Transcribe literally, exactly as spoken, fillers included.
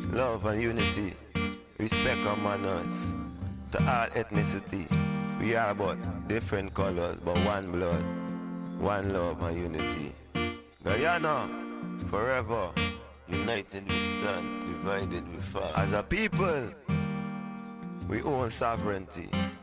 love and unity, respect and manners. To all ethnicity, we are but different colors, but one blood, one love and unity. Guyana, forever, united we stand, divided we fall. As a people, we own sovereignty.